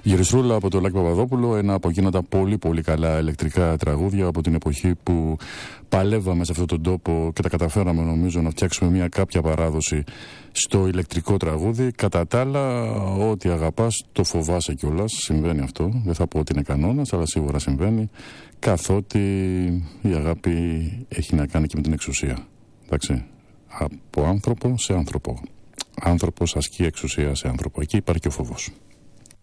Γυριστρούλα από το Λάκη Παπαδόπουλο, ένα από εκείνα τα πολύ πολύ καλά ηλεκτρικά τραγούδια από την εποχή που παλεύαμε σε αυτόν τον τόπο και τα καταφέραμε νομίζω να φτιάξουμε μια κάποια παράδοση στο ηλεκτρικό τραγούδι. Κατά τα άλλα, ό,τι αγαπάς το φοβάσαι κιόλας. Συμβαίνει αυτό, δεν θα πω ότι είναι κανόνας, αλλά σίγουρα συμβαίνει, καθότι η αγάπη έχει να κάνει και με την εξουσία. Εντάξει, από άνθρωπο σε άνθρωπο. Άνθρωπος ασκεί εξουσία σε άνθρωπο. Εκεί υπάρχει και ο φόβος.